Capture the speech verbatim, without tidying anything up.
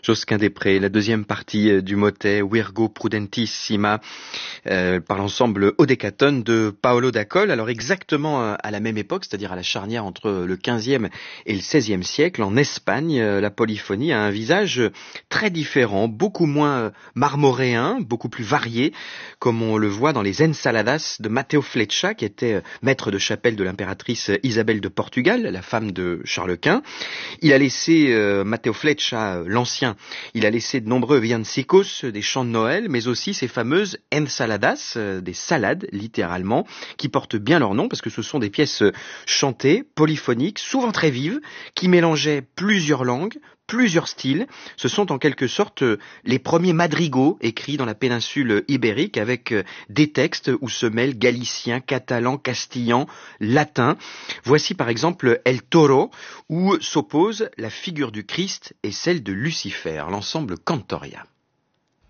Josquin Després, la deuxième partie du motet Virgo Prudentissima euh, par l'ensemble Odecatone de Paolo d'Acol. Alors exactement à la même époque, c'est-à-dire à la charnière entre le quinzième et le seizième siècle, en Espagne, la polyphonie a un visage très différent, beaucoup moins marmoréen, beaucoup plus varié, comme on le voit dans les Ensaladas de Mateo Flecha, qui était maître de chapelle de l'impératrice Isabelle de Portugal, la femme de Charles Quint. Il a laissé, euh, Mateo Flecha, l'ancien, il a laissé de nombreux villancicos, des chants de Noël, mais aussi ces fameuses ensaladas, euh, des salades, littéralement, qui portent bien leur nom, parce que ce sont des pièces chantées, polyphoniques, souvent très vives, qui mélangeaient plusieurs langues, plusieurs styles. Ce sont en quelque sorte les premiers madrigaux écrits dans la péninsule ibérique avec des textes où se mêlent galicien, catalan, castillan, latin. Voici par exemple El Toro, où s'oppose la figure du Christ et celle de Lucifer, l'ensemble Cantoria.